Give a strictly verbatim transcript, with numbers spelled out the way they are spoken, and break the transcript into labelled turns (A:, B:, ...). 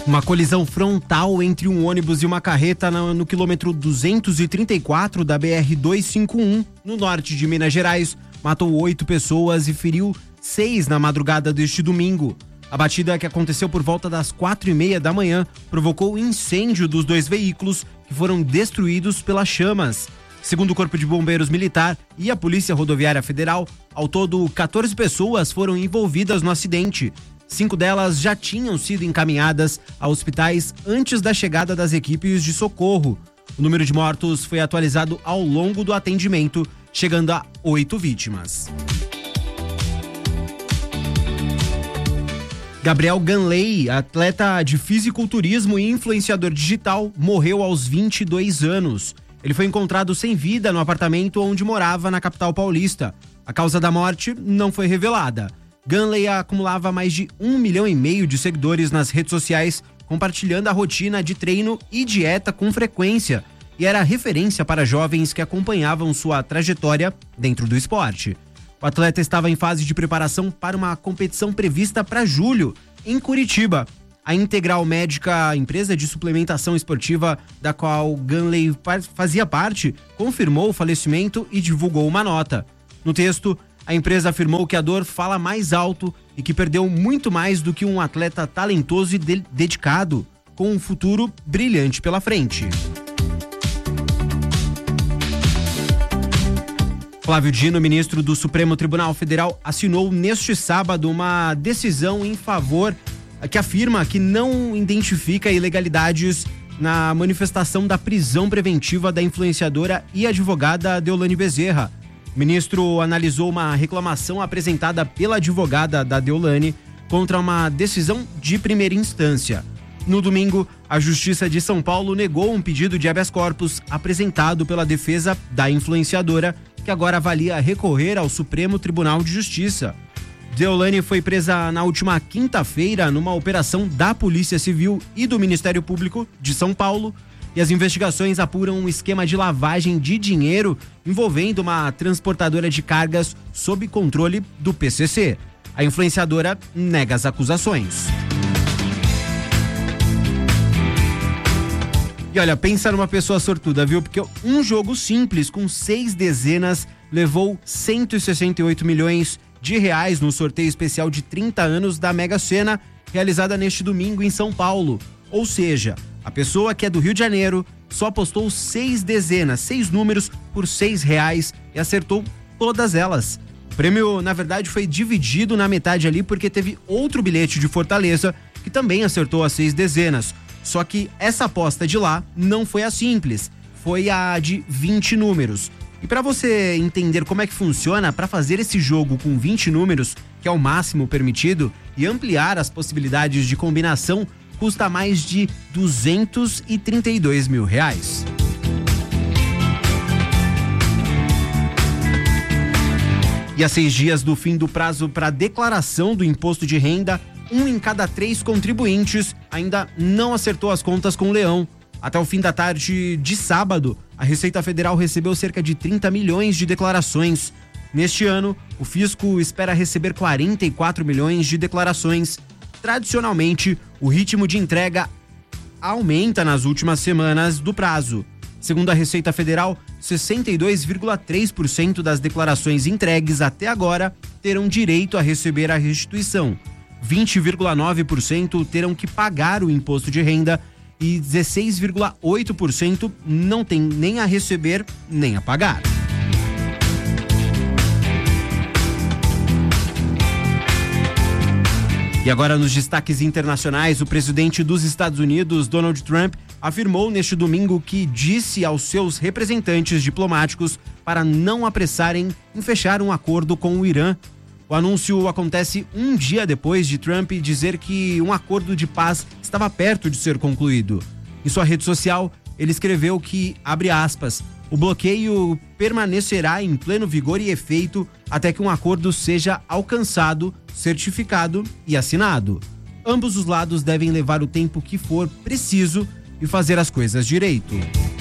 A: Uma colisão frontal entre um ônibus e uma carreta no, no quilômetro duzentos e trinta e quatro da B R duzentos e cinquenta e um, no norte de Minas Gerais, matou oito pessoas e feriu seis na madrugada deste domingo. A batida, que aconteceu por volta das quatro e meia da manhã, provocou o incêndio dos dois veículos, que foram destruídos pelas chamas. Segundo o Corpo de Bombeiros Militar e a Polícia Rodoviária Federal, ao todo quatorze pessoas foram envolvidas no acidente. Cinco delas já tinham sido encaminhadas a hospitais antes da chegada das equipes de socorro. O número de mortos foi atualizado ao longo do atendimento, chegando a oito vítimas. Gabriel Ganley, atleta de fisiculturismo e influenciador digital, morreu aos vinte e dois anos. Ele foi encontrado sem vida no apartamento onde morava na capital paulista. A causa da morte não foi revelada. Ganley acumulava mais de um milhão e meio de seguidores nas redes sociais, compartilhando a rotina de treino e dieta com frequência, e era referência para jovens que acompanhavam sua trajetória dentro do esporte. O atleta estava em fase de preparação para uma competição prevista para julho, em Curitiba. A Integral Médica, empresa de suplementação esportiva da qual Ganley fazia parte, confirmou o falecimento e divulgou uma nota. No texto, a empresa afirmou que a dor fala mais alto e que perdeu muito mais do que um atleta talentoso e de- dedicado, com um futuro brilhante pela frente. Flávio Dino, ministro do Supremo Tribunal Federal, assinou neste sábado uma decisão em favor que afirma que não identifica ilegalidades na manifestação da prisão preventiva da influenciadora e advogada Deolane Bezerra. O ministro analisou uma reclamação apresentada pela advogada da Deolane contra uma decisão de primeira instância. No domingo, a Justiça de São Paulo negou um pedido de habeas corpus apresentado pela defesa da influenciadora, que agora avalia recorrer ao Supremo Tribunal de Justiça. Deolane foi presa na última quinta-feira numa operação da Polícia Civil e do Ministério Público de São Paulo, e as investigações apuram um esquema de lavagem de dinheiro envolvendo uma transportadora de cargas sob controle do P C C. A influenciadora nega as acusações. E olha, pensa numa pessoa sortuda, viu? Porque um jogo simples com seis dezenas levou cento e sessenta e oito milhões de reais no sorteio especial de trinta anos da Mega Sena, realizada neste domingo em São Paulo. Ou seja, a pessoa que é do Rio de Janeiro só apostou seis dezenas, seis números por seis reais e acertou todas elas. O prêmio, na verdade, foi dividido na metade ali porque teve outro bilhete de Fortaleza que também acertou as seis dezenas. Só que essa aposta de lá não foi a simples, foi a de vinte números. E para você entender como é que funciona, para fazer esse jogo com vinte números, que é o máximo permitido, e ampliar as possibilidades de combinação, custa mais de duzentos e trinta e dois mil reais. E a seis dias do fim do prazo para declaração do imposto de renda, um em cada três contribuintes ainda não acertou as contas com o leão. Até o fim da tarde de sábado, a Receita Federal recebeu cerca de trinta milhões de declarações. Neste ano, o fisco espera receber quarenta e quatro milhões de declarações. Tradicionalmente, o ritmo de entrega aumenta nas últimas semanas do prazo. Segundo a Receita Federal, sessenta e dois vírgula três por cento das declarações entregues até agora terão direito a receber a restituição. vinte vírgula nove por cento terão que pagar o imposto de renda e dezesseis vírgula oito por cento não tem nem a receber nem a pagar. E agora, nos destaques internacionais, o presidente dos Estados Unidos, Donald Trump, afirmou neste domingo que disse aos seus representantes diplomáticos para não apressarem em fechar um acordo com o Irã. O anúncio acontece um dia depois de Trump dizer que um acordo de paz estava perto de ser concluído. Em sua rede social, ele escreveu que, abre aspas, o bloqueio permanecerá em pleno vigor e efeito até que um acordo seja alcançado, certificado e assinado. Ambos os lados devem levar o tempo que for preciso e fazer as coisas direito.